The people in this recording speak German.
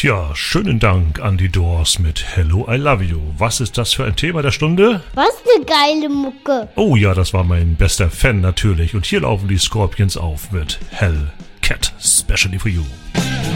Tja, schönen Dank an die Doors mit Hello, I Love You. Was ist das für ein Thema der Stunde? Was eine geile Mucke. Oh ja, das war mein bester Fan natürlich. Und hier laufen die Scorpions auf mit Hellcat, specially for you.